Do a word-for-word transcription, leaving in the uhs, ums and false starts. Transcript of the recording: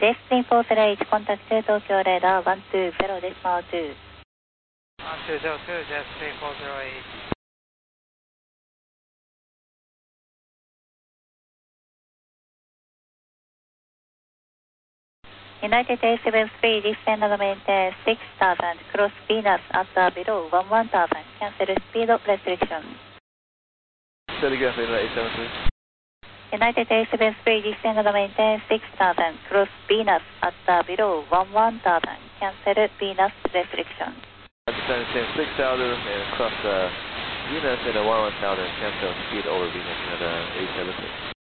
Destiny four zero eight, contact Tokyo radar one two zero decimal two. one two zero two, Destiny four zero eight. United A seven three, descend and maintain six thousand, cross Venus at uh, below one thousand, cancel speed restriction. Telegraph United A seven three. United A seven three, descend and maintain six thousand, cross Venus at uh, below one thousand, cancel Venus restriction. Descend six thousand and cross uh, Venus at one thousand, cancel speed over Venus at uh, A seven three.